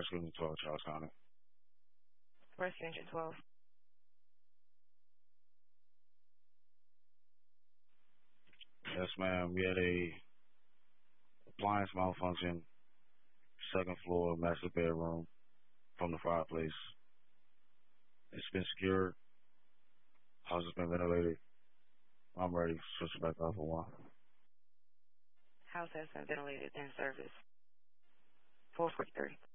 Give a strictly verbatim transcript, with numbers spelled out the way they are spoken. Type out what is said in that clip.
School twelve, Charles County. Residential twelve. Yes, ma'am. We had a appliance malfunction, second floor, master bedroom from the fireplace. It's been secured. House has been ventilated. I'm ready. Switch it back off for a while. House has been ventilated and service. four forty-three.